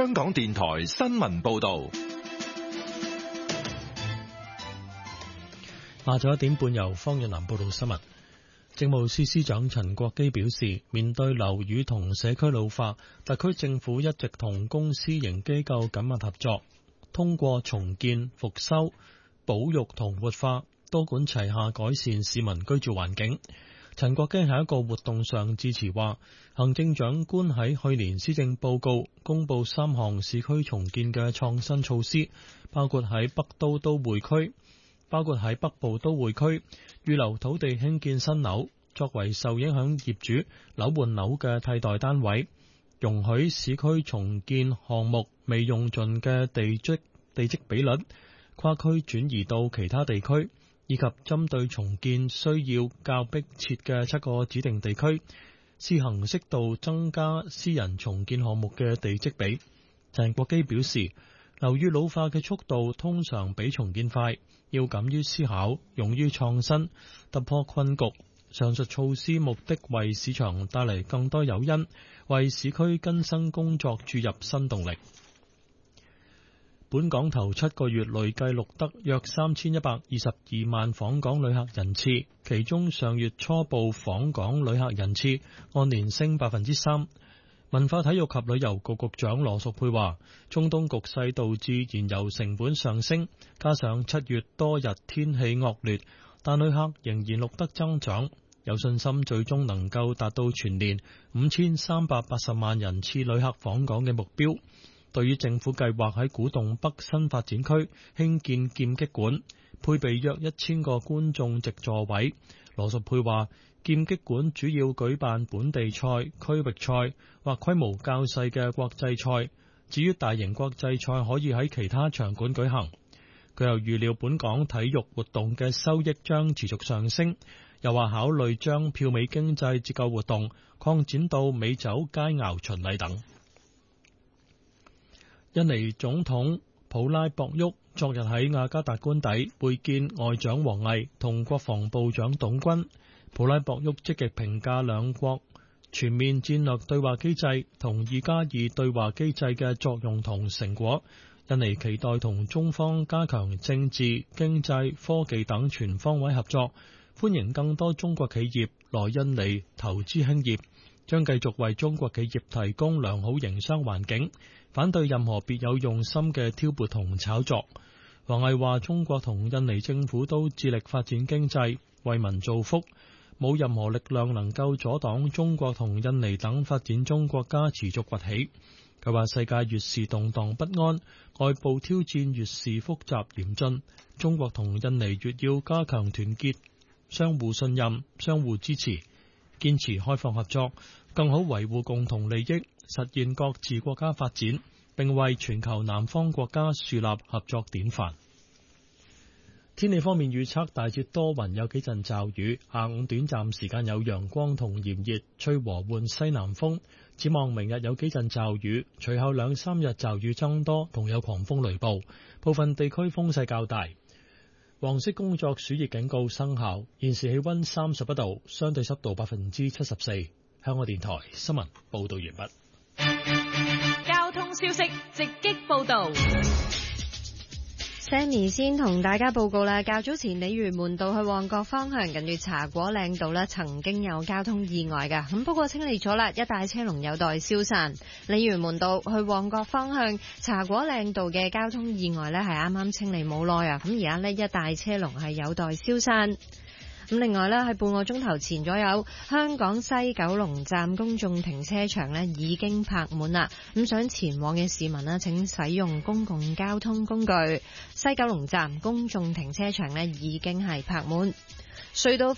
香港電台新聞報道。 下晝1點半由方潤南報道新聞。政務司司長陳國基表示，面對樓宇同社區老化，特區政府一直同公私營機構緊密合作，通過重建、復修、保育同活化，多管齊下改善市民居住環境。陳國基喺一個活動上致辭話，行政長官喺去年施政報告公布3項市區重建嘅創新措施，包括喺北部都會區預留土地興建新樓，作為受影響業主樓換樓嘅替代單位，容許市區重建項目未用盡嘅地積比率跨區轉移到其他地區，以及針對重建需要較迫切嘅7個指定地區，試行適度增加私人重建項目嘅地積比。陳國基表示，樓宇老化嘅速度通常比重建快，要敢於思考，勇於創新，突破困局。上述措施目的為市場帶嚟更多誘因，為市區更新工作注入新動力。本港頭7個月累計錄得約3122萬訪港旅客人次，其中上月初步訪港旅客人次按年升 3%。文化體育及旅遊局局長羅淑佩話，中東局勢導致燃油成本上升，加上7月多日天氣惡劣，但旅客仍然錄得增長，有信心最終能夠達到全年5380萬人次旅客訪港嘅目標。對於政府計劃喺古洞北新發展區興建劍擊館，配備約1000個觀眾席座位，羅淑佩話，劍擊館主要舉辦本地賽、區域賽或規模較細嘅國際賽，至於大型國際賽可以喺其他場館舉行。佢又預料本港體育活動嘅收益將持續上升，又話考慮將票尾經濟折舊活動擴展到美酒佳肴巡禮等。印尼總統普拉博沃昨日喺雅加達官邸會見外長王毅同國防部長董軍。普拉博沃積極評價兩國全面戰略對話機制同2+2對話機制嘅作用同成果。印尼期待同中方加強政治、經濟、科技等全方位合作，歡迎更多中國企業來印尼投資興業，將繼續為中國企業提供良好營商環境，反對任何別有用心嘅挑撥同炒作。王毅話，中國同印尼政府都致力發展經濟，為民造福，冇任何力量能夠阻擋中國同印尼等發展中國家持續崛起。佢話，世界越是動盪不安，外部挑戰越是複雜嚴峻，中國同印尼越要加強團結，相互信任，相互支持，堅持開放合作，更好維護共同利益，實現各自國家發展，並為全球南方國家樹立合作典範。天氣方面預測，大致多雲，有幾陣驟雨，下午短暫時間有陽光同炎熱，吹和緩西南風。展望明日有幾陣驟雨，隨後2-3日驟雨增多，同有狂風雷暴，部分地區風勢較大。黃色工作暑熱警告生效。現時氣溫31度，相對濕度74%。香港電台新聞報道完畢。 交通消息直擊報道。 Sammy 先同大家報告啦，較早前鯉魚門道去旺角方向近住茶果嶺道呢曾經有交通意外㗎，咁不過清理咗啦，一帶車龍有待消散。鯉魚門道去旺角方向茶果嶺道嘅交通意外呢係啱啱清理冇耐啊，咁而家呢一帶車龍係有待消散。咁另外呢，喺半個鐘頭前左右，香港西九龍站公眾停車場呢已經泊滿啦。咁想前往嘅市民呢，請使用公共交通工具。西九龍站公眾停車場呢已經係泊滿。隧道